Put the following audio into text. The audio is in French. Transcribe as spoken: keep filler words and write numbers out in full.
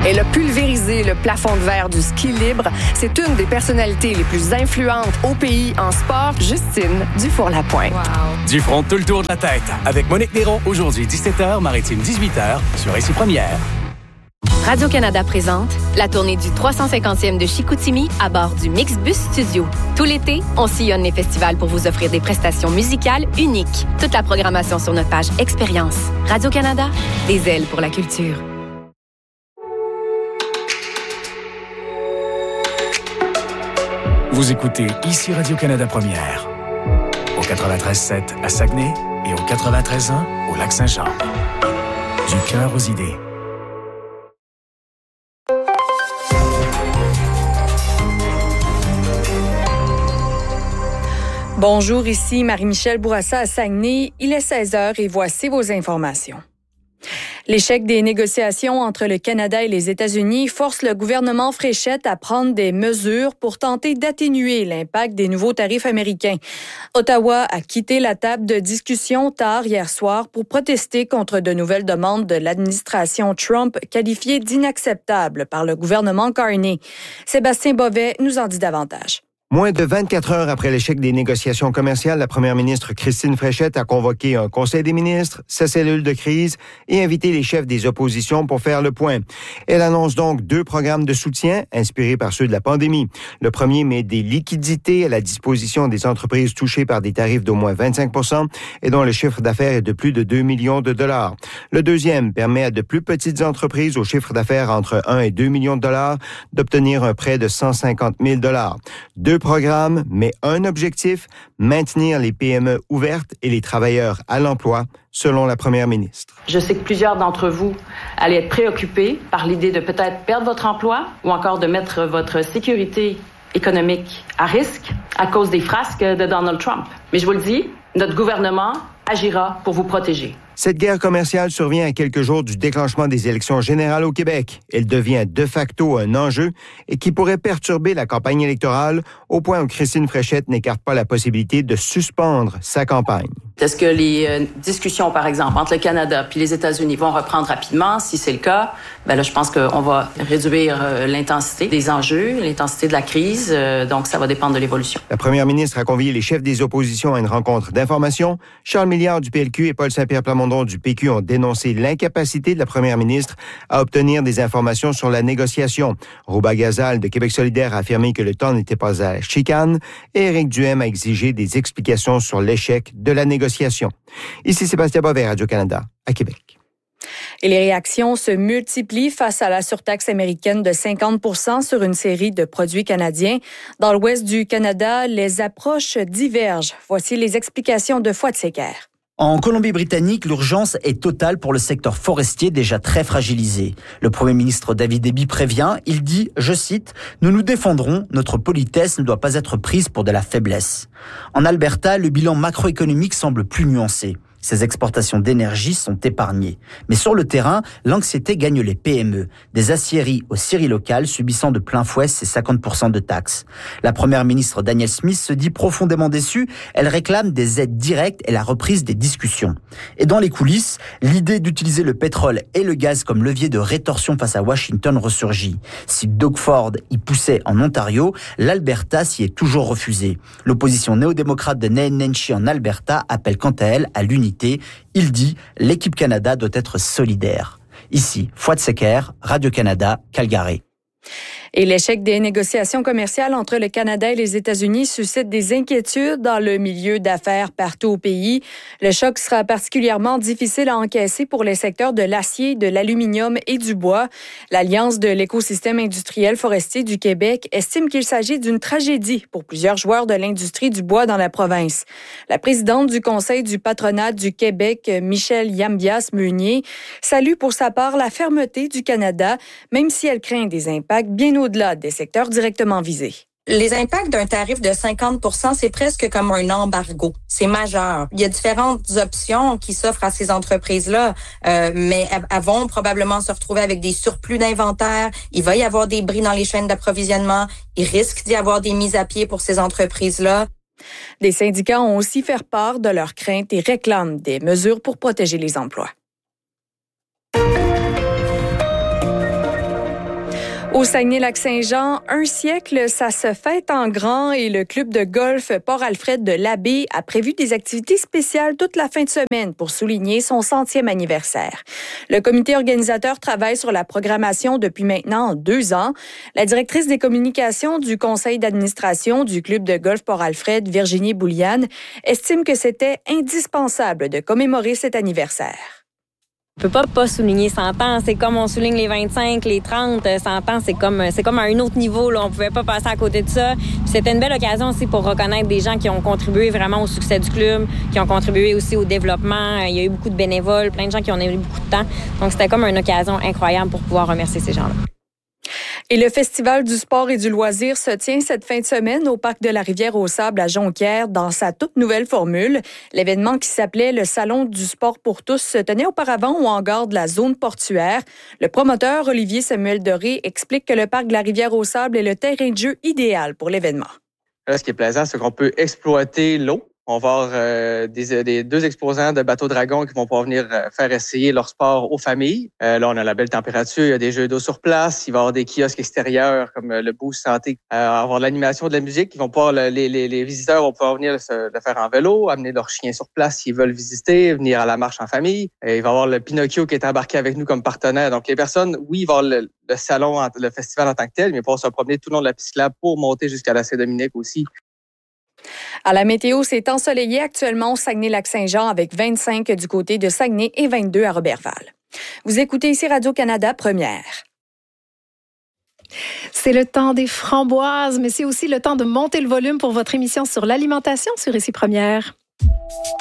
Elle a pulvérisé le plafond de verre du ski libre. C'est une des personnalités les plus influentes au pays en sport, Justine Dufour-Lapointe. Wow. Du front, tout le tour de la tête. Avec Monique Néron, aujourd'hui dix-sept heures, Maritime dix-huit heures, sur Ici Première. Radio-Canada présente la tournée du trois cent cinquantième de Chicoutimi à bord du Mixbus Studio. Tout l'été, on sillonne les festivals pour vous offrir des prestations musicales uniques. Toute la programmation sur notre page Expérience. Radio-Canada, des ailes pour la culture. Vous écoutez Ici Radio-Canada Première. Au quatre-vingt-treize sept à Saguenay et au quatre-vingt-treize un au Lac-Saint-Jean. Du cœur aux idées. Bonjour, ici Marie-Michel Bourassa à Saguenay. Il est seize heures et voici vos informations. L'échec des négociations entre le Canada et les États-Unis force le gouvernement Fréchette à prendre des mesures pour tenter d'atténuer l'impact des nouveaux tarifs américains. Ottawa a quitté la table de discussion tard hier soir pour protester contre de nouvelles demandes de l'administration Trump qualifiées d'inacceptables par le gouvernement Carney. Sébastien Bovet nous en dit davantage. Moins de vingt-quatre heures après l'échec des négociations commerciales, la première ministre Christine Fréchette a convoqué un conseil des ministres, sa cellule de crise et invité les chefs des oppositions pour faire le point. Elle annonce donc deux programmes de soutien inspirés par ceux de la pandémie. Le premier met des liquidités à la disposition des entreprises touchées par des tarifs d'au moins vingt-cinq pour cent et dont le chiffre d'affaires est de plus de deux millions de dollars. Le deuxième permet à de plus petites entreprises au chiffre d'affaires entre un et deux millions de dollars d'obtenir un prêt de cent cinquante mille dollars. Deux programme, mais un objectif, maintenir les P M E ouvertes et les travailleurs à l'emploi, selon la première ministre. Je sais que plusieurs d'entre vous allaient être préoccupés par l'idée de peut-être perdre votre emploi ou encore de mettre votre sécurité économique à risque à cause des frasques de Donald Trump. Mais je vous le dis, notre gouvernement agira pour vous protéger. Cette guerre commerciale survient à quelques jours du déclenchement des élections générales au Québec. Elle devient de facto un enjeu et qui pourrait perturber la campagne électorale au point où Christine Fréchette n'écarte pas la possibilité de suspendre sa campagne. Est-ce que les euh, discussions, par exemple, entre le Canada puis les États-Unis vont reprendre rapidement? Si c'est le cas, ben là, je pense qu'on va réduire euh, l'intensité des enjeux, l'intensité de la crise. Euh, donc, ça va dépendre de l'évolution. La première ministre a convié les chefs des oppositions à une rencontre d'information. Charles Milliard du P L Q et Paul Saint-Pierre Plamondon du P Q ont dénoncé l'incapacité de la première ministre à obtenir des informations sur la négociation. Rouba Gazal de Québec solidaire a affirmé que le temps n'était pas à la chicane et Éric Duhem a exigé des explications sur l'échec de la négociation. Ici Sébastien Bovet, Radio-Canada, à Québec. Et les réactions se multiplient face à la surtaxe américaine de cinquante pour cent sur une série de produits canadiens. Dans l'ouest du Canada, les approches divergent. Voici les explications de Fouad Secker. En Colombie-Britannique, l'urgence est totale pour le secteur forestier déjà très fragilisé. Le Premier ministre David Eby prévient, il dit, je cite, « Nous nous défendrons, notre politesse ne doit pas être prise pour de la faiblesse ». En Alberta, le bilan macroéconomique semble plus nuancé. Ces exportations d'énergie sont épargnées. Mais sur le terrain, l'anxiété gagne les P M E. Des aciéries aux scieries locales subissant de plein fouet ces cinquante pour cent de taxes. La première ministre Danielle Smith se dit profondément déçue. Elle réclame des aides directes et la reprise des discussions. Et dans les coulisses, l'idée d'utiliser le pétrole et le gaz comme levier de rétorsion face à Washington ressurgit. Si Doug Ford y poussait en Ontario, l'Alberta s'y est toujours refusée. L'opposition néo-démocrate de Nain Nenshi en Alberta appelle quant à elle à l'unité. Il dit « L'équipe Canada doit être solidaire ». Ici, Fouad Secker, Radio-Canada, Calgary. Et l'échec des négociations commerciales entre le Canada et les États-Unis suscite des inquiétudes dans le milieu d'affaires partout au pays. Le choc sera particulièrement difficile à encaisser pour les secteurs de l'acier, de l'aluminium et du bois. L'Alliance de l'écosystème industriel forestier du Québec estime qu'il s'agit d'une tragédie pour plusieurs joueurs de l'industrie du bois dans la province. La présidente du Conseil du patronat du Québec, Michèle Yambias-Meunier, salue pour sa part la fermeté du Canada, même si elle craint des impacts bien au-delà des secteurs directement visés. Les impacts d'un tarif de cinquante pour cent, c'est presque comme un embargo. C'est majeur. Il y a différentes options qui s'offrent à ces entreprises-là, euh, mais elles vont probablement se retrouver avec des surplus d'inventaire. Il va y avoir des bris dans les chaînes d'approvisionnement. Il risque d'y avoir des mises à pied pour ces entreprises-là. Des syndicats ont aussi fait part de leurs craintes et réclament des mesures pour protéger les emplois. Au Saguenay-Lac-Saint-Jean, un siècle, ça se fête en grand et le club de golf Port-Alfred de l'Abbé a prévu des activités spéciales toute la fin de semaine pour souligner son centième anniversaire. Le comité organisateur travaille sur la programmation depuis maintenant deux ans. La directrice des communications du conseil d'administration du club de golf Port-Alfred, Virginie Bouliane, estime que c'était indispensable de commémorer cet anniversaire. On peut pas pas souligner cent ans. C'est comme on souligne les vingt-cinq, les trente. cent ans, c'est comme, c'est comme à un autre niveau, là. On pouvait pas passer à côté de ça. Puis c'était une belle occasion aussi pour reconnaître des gens qui ont contribué vraiment au succès du club, qui ont contribué aussi au développement. Il y a eu beaucoup de bénévoles, plein de gens qui ont eu beaucoup de temps. Donc, c'était comme une occasion incroyable pour pouvoir remercier ces gens-là. Et le Festival du sport et du loisir se tient cette fin de semaine au Parc de la Rivière-aux-Sables à Jonquière dans sa toute nouvelle formule. L'événement qui s'appelait le Salon du sport pour tous se tenait auparavant au hangar de la zone portuaire. Le promoteur Olivier Samuel Doré explique que le Parc de la Rivière-aux-Sables est le terrain de jeu idéal pour l'événement. Là, ce qui est plaisant, c'est qu'on peut exploiter l'eau. On va avoir euh, des, des deux exposants de bateaux dragons qui vont pouvoir venir euh, faire essayer leur sport aux familles. Euh, là, on a la belle température, il y a des jeux d'eau sur place, il va y avoir des kiosques extérieurs comme euh, le Boost Santé, euh, avoir de l'animation, de la musique. Ils vont pouvoir, les, les, les visiteurs vont pouvoir venir se, le faire en vélo, amener leurs chiens sur place s'ils veulent visiter, venir à la marche en famille. Et il va y avoir le Pinocchio qui est embarqué avec nous comme partenaire. Donc, les personnes, oui, il va y avoir le, le salon, le festival en tant que tel, mais ils vont se promener tout le long de la piste cyclable pour monter jusqu'à la Saint-Dominique aussi. À la météo, c'est ensoleillé actuellement au Saguenay-Lac-Saint-Jean avec vingt-cinq du côté de Saguenay et vingt-deux à Robertval. Vous écoutez ici Radio-Canada Première. C'est le temps des framboises, mais c'est aussi le temps de monter le volume pour votre émission sur l'alimentation sur Ici Première.